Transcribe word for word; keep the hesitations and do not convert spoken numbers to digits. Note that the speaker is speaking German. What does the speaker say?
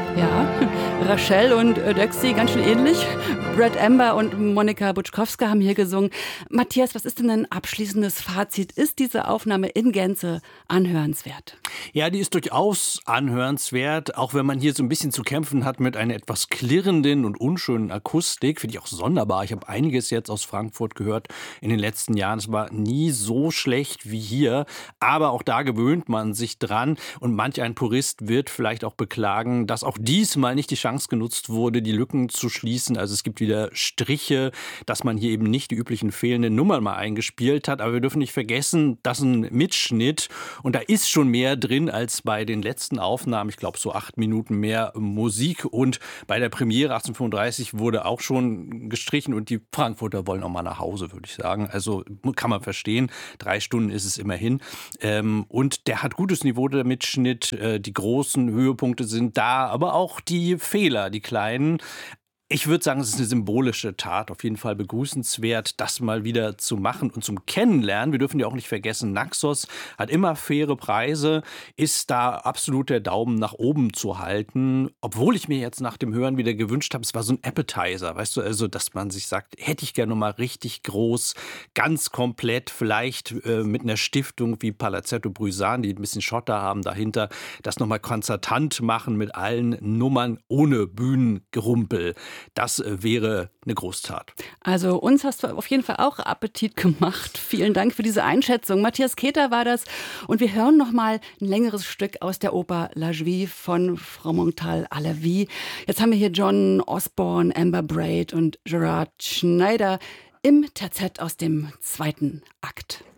Ja, Rachel und äh, Döxi, ganz schön ähnlich. Brad Amber und Monika Butschkowska haben hier gesungen. Matthias, was ist denn ein abschließendes Fazit? Ist diese Aufnahme in Gänze anhörenswert? Ja, die ist durchaus anhörenswert, auch wenn man hier so ein bisschen zu kämpfen hat mit einer etwas klirrenden und unschönen Akustik. Finde ich auch sonderbar. Ich habe einiges jetzt aus Frankfurt gehört in den letzten Jahren. Es war nie so schlecht wie hier, aber auch da gewöhnt man sich dran. Und manch ein Purist wird vielleicht auch beklagen, dass auch diesmal nicht die Chance genutzt wurde, die Lücken zu schließen. Also es gibt wieder Striche, dass man hier eben nicht die üblichen fehlenden Nummern mal eingespielt hat. Aber wir dürfen nicht vergessen, das ist ein Mitschnitt und da ist schon mehr drin als bei den letzten Aufnahmen. Ich glaube, so acht Minuten mehr Musik. Und bei der Premiere achtzehnhundertfünfunddreißig wurde auch schon gestrichen und die Frankfurter wollen auch mal nach Hause, würde ich sagen. Also kann man verstehen. Drei Stunden ist es immerhin. Ähm, und der hat gutes Niveau, der Mitschnitt. Äh, die großen Höhepunkte sind da, aber auch die Fehler, die kleinen. Ich würde sagen, es ist eine symbolische Tat, auf jeden Fall begrüßenswert, das mal wieder zu machen und zum Kennenlernen. Wir dürfen ja auch nicht vergessen, Naxos hat immer faire Preise, ist da absolut der Daumen nach oben zu halten. Obwohl ich mir jetzt nach dem Hören wieder gewünscht habe, es war so ein Appetizer, weißt du, also dass man sich sagt, hätte ich gerne noch mal richtig groß, ganz komplett, vielleicht äh, mit einer Stiftung wie Palazzetto Brüsan, die ein bisschen Schotter haben dahinter, das noch mal konzertant machen mit allen Nummern ohne Bühnengerumpel. Das äh, wäre eine Großtat. Also uns hast du auf jeden Fall auch Appetit gemacht. Vielen Dank für diese Einschätzung. Matthias Keter war das. Und wir hören noch mal ein längeres Stück aus der Oper La Juive von Fromental-Alavi. Jetzt haben wir hier John Osborne, Amber Braid und Gerard Schneider im Terzett aus dem zweiten Akt.